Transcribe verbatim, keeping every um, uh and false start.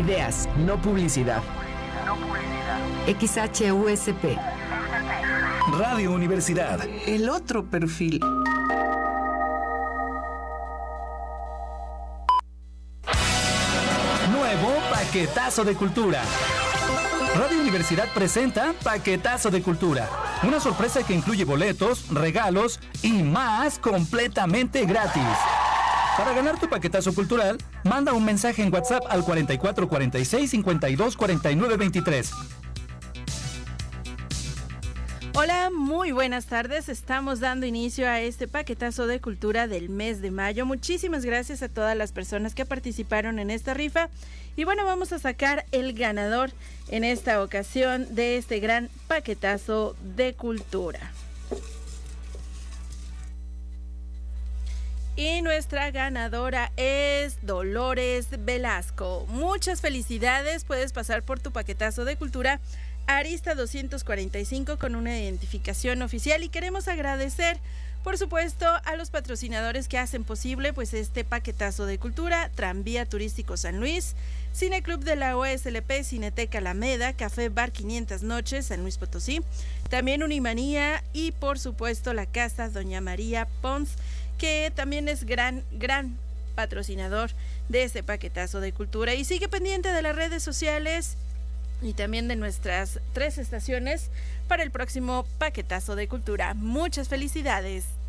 Ideas, no publicidad. X H U S P. Radio Universidad. El otro perfil. Nuevo Paquetazo de Cultura. Radio Universidad presenta Paquetazo de Cultura. Una sorpresa que incluye boletos, regalos y más completamente gratis. Para ganar tu paquetazo cultural, manda un mensaje en WhatsApp al cuarenta y cuatro cuarenta y seis cincuenta y dos cuarenta y nueve veintitrés. Hola, muy buenas tardes. Estamos dando inicio a este paquetazo de cultura del mes de mayo. Muchísimas gracias a todas las personas que participaron en esta rifa. Y bueno, vamos a sacar el ganador en esta ocasión de este gran paquetazo de cultura. Y nuestra ganadora es Dolores Velasco. Muchas felicidades, puedes pasar por tu paquetazo de cultura Arista doscientos cuarenta y cinco con una identificación oficial, y queremos agradecer, por supuesto, a los patrocinadores que hacen posible pues este paquetazo de cultura: Tranvía Turístico San Luis, Cineclub de la O S L P, Cineteca Alameda, Café Bar quinientas Noches, San Luis Potosí, también Unimanía y por supuesto la Casa Doña María Pons, que también es gran, gran patrocinador de este paquetazo de cultura. Y sigue pendiente de las redes sociales y también de nuestras tres estaciones para el próximo paquetazo de cultura. Muchas felicidades.